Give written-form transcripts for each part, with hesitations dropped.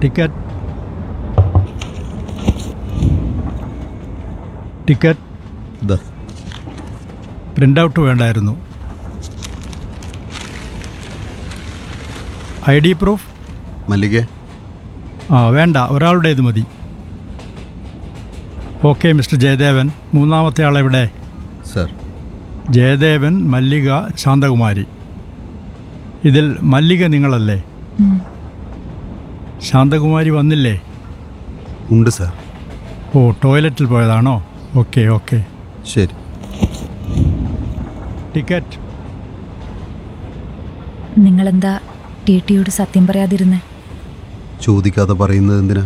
Ticket ticket ഇതാ. Print out വേണ്ടായിരുന്നു. ID proof? മല്ലികേ? വേണ്ട, ഒരാളുടേത് മതി. Okay mister Jayadevan. മൂന്നാമത്തെ ആളെവിടെ? സർ. ജയദേവൻ, മല്ലിക, ശാന്തകുമാരി. ഇതിൽ മല്ലിക നിങ്ങളല്ലേ? ശാന്തകുമാരി വന്നില്ലേ? ഉണ്ട് സർ. ടോയ്ലറ്റിൽ പോയതാണോ? ഓക്കെ ഓക്കെ, ശരി. ടിക്കറ്റ്. നിങ്ങളെന്താ ടിടിയോട് സത്യം പറയാതിരുന്നേ? ചോദിക്കാതെ പറയുന്നത് എന്തിനാ?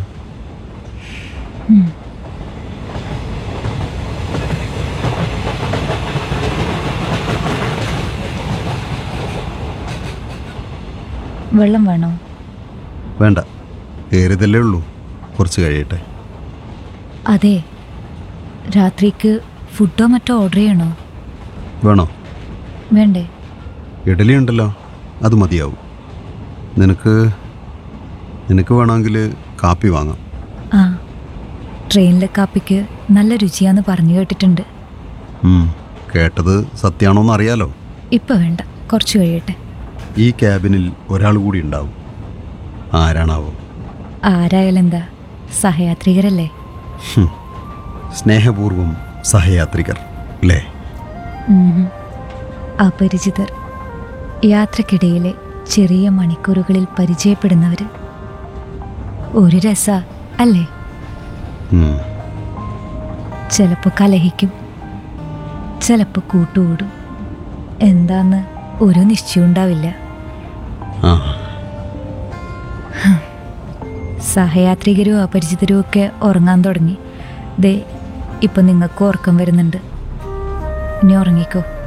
വെള്ളം വേണോ? വേണ്ട, കയറിയതല്ലേ ഉള്ളൂ, കുറച്ച് കഴിയട്ടെ. അതെ, രാത്രിക്ക് ഫുഡോ മറ്റോ ഓർഡർ ചെയ്യണോ? വേണോ? വേണ്ടേ? ഇഡലി ഉണ്ടല്ലോ, അത് മതിയാവും. നിനക്ക് വേണമെങ്കിൽ കാപ്പി വാങ്ങാം. ആ, ട്രെയിനിലെ കാപ്പിക്ക് നല്ല രുചിയാന്ന് പറഞ്ഞു കേട്ടിട്ടുണ്ട്. കേട്ടത് സത്യമാണോന്ന് അറിയാലോ. ഇപ്പം വേണ്ട, കുറച്ച് കഴിയട്ടെ. ഈ ക്യാബിനിൽ ഒരാൾ കൂടി ഉണ്ടാവും. ആരാണാവോ? ആരായാലും എന്താ, സഹയാത്രികരല്ലേ? സ്നേഹപൂർവം സഹയാത്രികർ അല്ലേ? അപരിചിതർ, യാത്രക്കിടയിലെ ചെറിയ മണിക്കൂറുകളിൽ പരിചയപ്പെടുന്നവർ. ഒരു രസ അല്ലേ? ചിലപ്പോൾ കലഹിക്കും, ചിലപ്പോൾ കൂട്ടുകൂടും. എന്താന്ന് ഒരു നിശ്ചയം ഉണ്ടാവില്ല. സഹയാത്രികരും അപരിചിതരും ഒക്കെ ഉറങ്ങാൻ തുടങ്ങി. ദേ, ഇപ്പം നിങ്ങൾക്ക് ഉറക്കം വരുന്നുണ്ട്. ഇനി ഉറങ്ങിക്കോ.